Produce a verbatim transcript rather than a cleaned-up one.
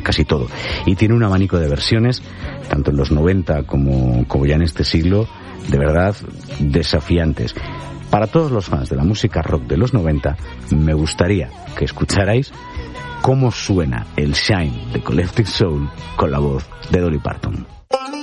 casi todo. Y tiene un abanico de versiones, tanto en los noventa como, como ya en este siglo, de verdad desafiantes. Para todos los fans de la música rock de los noventa, me gustaría que escucharais cómo suena el Shine de Collective Soul con la voz de Dolly Parton.